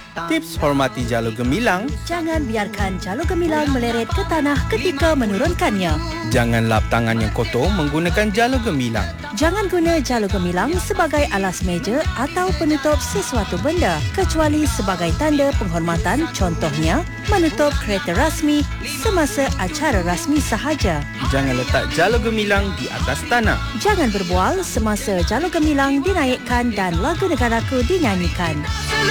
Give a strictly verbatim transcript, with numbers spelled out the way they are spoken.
Tips hormati jalur gemilang. Jangan biarkan jalur gemilang meleret ke tanah ketika menurunkannya. Jangan lap tangan yang kotor menggunakan jalur gemilang. Jangan guna jalur gemilang sebagai alas meja atau penutup sesuatu benda kecuali sebagai tanda penghormatan, contohnya menutup kereta rasmi semasa acara rasmi sahaja. Jangan letak jalur gemilang di atas tanah. Jangan berbual semasa jalur gemilang dinaikkan dan lagu negaraku dinyanyikan.